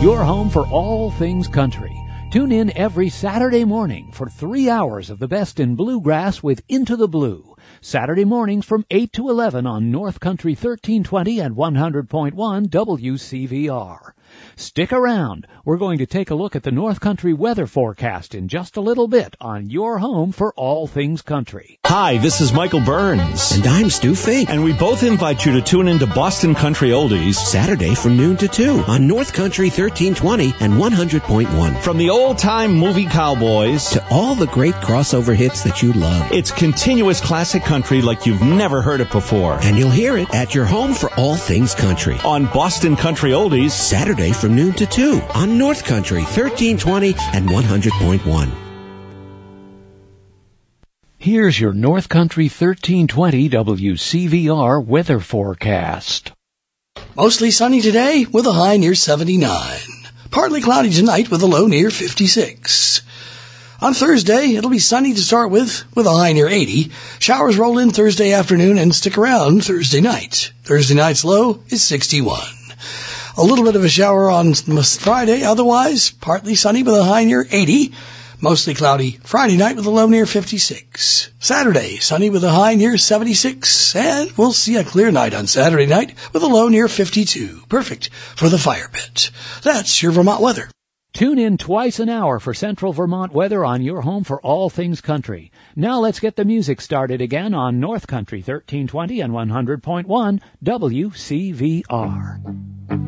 your home for all things country. Tune in every Saturday morning for 3 hours of the best in bluegrass with Into the Blue. Saturday mornings from 8 to 11 on North Country 1320 and 100.1 WCVR. Stick around. We're going to take a look at the North Country weather forecast in just a little bit on your home for all things country. Hi, this is Michael Burns. And I'm Stu Fink. And we both invite you to tune into Boston Country Oldies Saturday from noon to 2 on North Country 1320 and 100.1. From the old-time movie cowboys to all the great crossover hits that you love. It's continuous classic country like you've never heard it before. And you'll hear it at your home for all things country. On Boston Country Oldies Saturday from noon to 2 on North Country 1320 and 100.1. Here's your North Country 1320 WCVR weather forecast. Mostly sunny today with a high near 79. Partly cloudy tonight with a low near 56. On Thursday, it'll be sunny to start with a high near 80. Showers roll in Thursday afternoon and stick around Thursday night. Thursday night's low is 61. A little bit of a shower on Friday, otherwise partly sunny with a high near 80. Mostly cloudy Friday night with a low near 56. Saturday, sunny with a high near 76. And we'll see a clear night on Saturday night with a low near 52. Perfect for the fire pit. That's your Vermont weather. Tune in twice an hour for Central Vermont weather on your home for all things country. Now let's get the music started again on North Country 1320 and 100.1 WCVR.